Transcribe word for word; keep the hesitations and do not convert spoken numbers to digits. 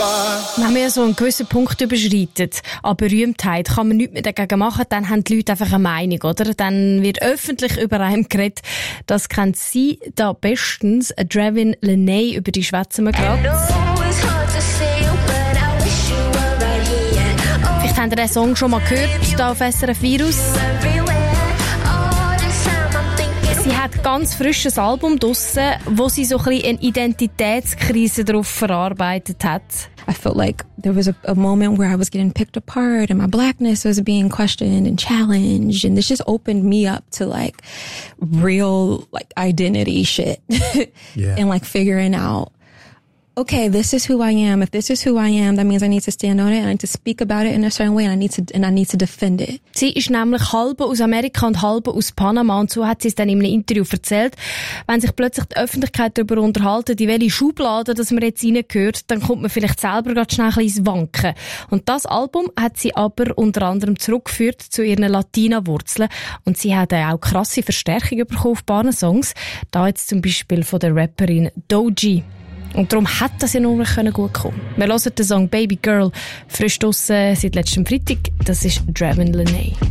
Wenn man ja so einen gewissen Punkt überschreitet an Berühmtheit, kann man nichts mehr dagegen machen, dann haben die Leute einfach eine Meinung, oder? Dann wird öffentlich über einen geredet. Das kennt sie da bestens. Draven Lene, über die schwätzen wir gerade. Vielleicht habt ihr den Song schon mal gehört, hier auf S R F Virus. Sie hat ein ganz frisches Album draussen, wo sie so ein bisschen eine Identitätskrise drauf verarbeitet hat. I felt like there was a, a moment where I was getting picked apart and my blackness was being questioned and challenged, and this just opened me up to like real like identity shit. Yeah. And like figuring out, okay, this is who I am. If this is who I am, that means I need to stand on it and I need to speak about it in a certain way and I need to, and I need to defend it. Sie ist nämlich halb aus Amerika und halb aus Panama und so hat sie es dann in einem Interview erzählt. Wenn sich plötzlich die Öffentlichkeit darüber unterhalten, in welche Schublade dass man jetzt reingehört, dann kommt man vielleicht selber ganz schnell ein bisschen ins Wanken. Und das Album hat sie aber unter anderem zurückgeführt zu ihren Latina-Wurzeln und sie hat auch krasse Verstärkung bekommen auf ein paar Songs. Da jetzt zum Beispiel von der Rapperin Doji. Und darum hat das ja nur gut kommen. Wir hören den Song Baby Girl frisch draussen seit letztem Freitag. Das ist Draven Lene.